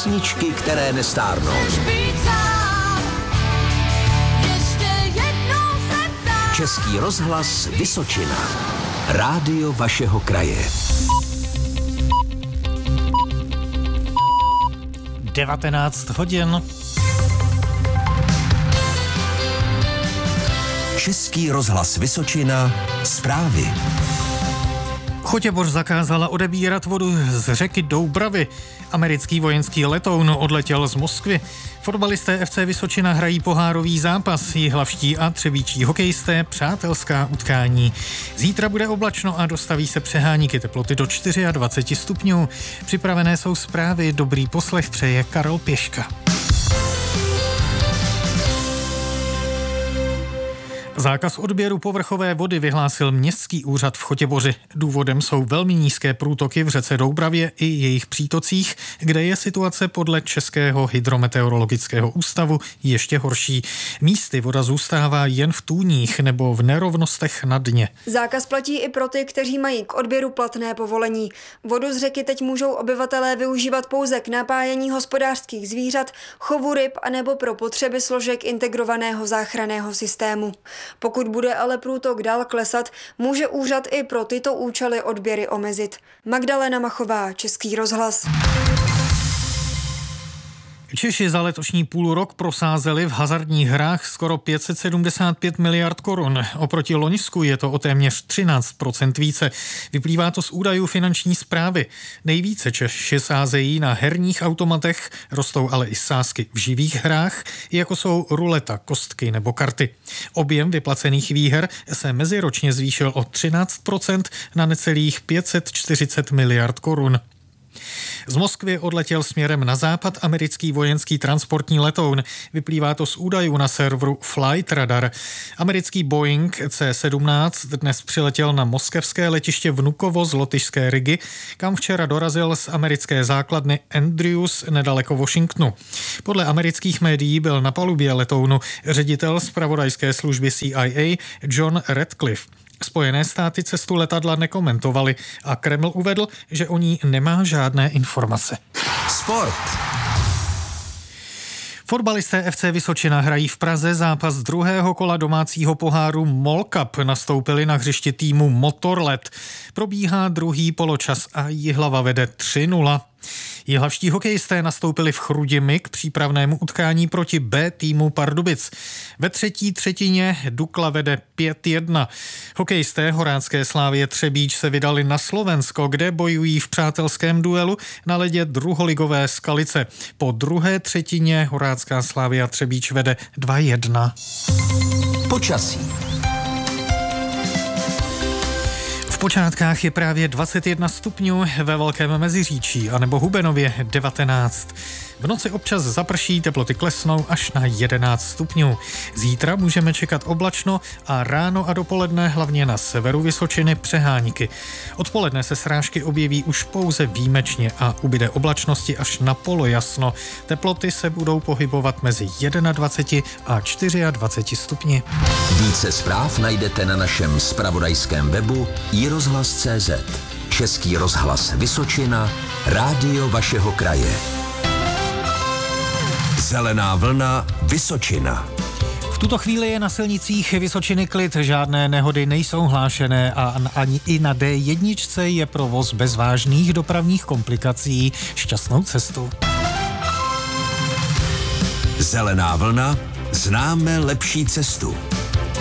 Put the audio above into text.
Písničky, které nestárnou. Český rozhlas Vysočina. Rádio vašeho kraje. 19 hodin. Český rozhlas Vysočina. Zprávy. Chotěboř zakázala odebírat vodu z řeky Doubravy. Americký vojenský letoun odletěl z Moskvy. Fotbalisté FC Vysočina hrají pohárový zápas. Jihlavští a třebíčí hokejisté přátelská utkání. Zítra bude oblačno a dostaví se přeháníky, teploty do 24 stupňů. Připravené jsou zprávy, dobrý poslech přeje Karel Pěška. Zákaz odběru povrchové vody vyhlásil Městský úřad v Chotěboři. Důvodem jsou velmi nízké průtoky v řece Doubravě i jejich přítocích, kde je situace podle Českého hydrometeorologického ústavu ještě horší. Místy voda zůstává jen v tůních nebo v nerovnostech na dně. Zákaz platí i pro ty, kteří mají k odběru platné povolení. Vodu z řeky teď můžou obyvatelé využívat pouze k napájení hospodářských zvířat, chovu ryb anebo pro potřeby složek integrovaného záchranného systému. Pokud bude ale průtok dál klesat, může úřad i pro tyto účely odběry omezit. Magdalena Machová, Český rozhlas. Češi za letošní půlrok prosázeli v hazardních hrách skoro 575 miliard korun. Oproti loňsku je to o téměř 13% více. Vyplývá to z údajů finanční správy. Nejvíce Češi sázejí na herních automatech, rostou ale i sázky v živých hrách, jako jsou ruleta, kostky nebo karty. Objem vyplacených výher se meziročně zvýšil o 13% na necelých 540 miliard korun. Z Moskvy odletěl směrem na západ americký vojenský transportní letoun. Vyplývá to z údajů na serveru Flight Radar. Americký Boeing C-17 dnes přiletěl na moskevské letiště Vnukovo z lotyšské Rigy, kam včera dorazil z americké základny Andrews nedaleko Washingtonu. Podle amerických médií byl na palubě letounu ředitel zpravodajské služby CIA John Radcliffe. Spojené státy cestu letadla nekomentovaly a Kreml uvedl, že o ní nemá žádné informace. Sport. Fotbalisté FC Vysočina hrají v Praze zápas druhého kola domácího poháru MOL Cup. Nastoupili na hřišti týmu Motorlet. Probíhá druhý poločas a Jihlava vede 3-0. Jihlavští hokejisté nastoupili v Chrudimi k přípravnému utkání proti B týmu Pardubic. Ve třetí třetině Dukla vede 5-1. Hokejisté Horácké Slávie Třebíč se vydali na Slovensko, kde bojují v přátelském duelu na ledě druholigové Skalice. Po druhé třetině Horácká Slávia Třebíč vede 2-1. Počasí. V počátkách je právě 21 stupňů, ve Velkém Meziříčí anebo Hubenově 19. V noci občas zaprší, teploty klesnou až na 11 stupňů. Zítra můžeme čekat oblačno a ráno a dopoledne hlavně na severu Vysočiny přeháníky. Odpoledne se srážky objeví už pouze výjimečně a ubyde oblačnosti až na polojasno. Teploty se budou pohybovat mezi 21 a 24 stupni. Více zpráv najdete na našem zpravodajském webu iRozhlas.cz. Český rozhlas Vysočina, rádio vašeho kraje. Zelená vlna Vysočina. V tuto chvíli je na silnicích Vysočiny klid, žádné nehody nejsou hlášené a ani i na D1 je provoz bez vážných dopravních komplikací. Šťastnou cestu. Zelená vlna, známe lepší cestu.